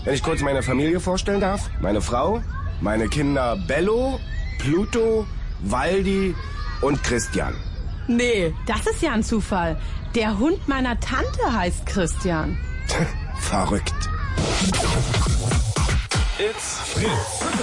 Wenn ich kurz meine Familie vorstellen darf. Meine Frau, meine Kinder Bello, Pluto, Waldi und Christian. Nee, das ist ja ein Zufall. Der Hund meiner Tante heißt Christian. Verrückt. It's Fritz.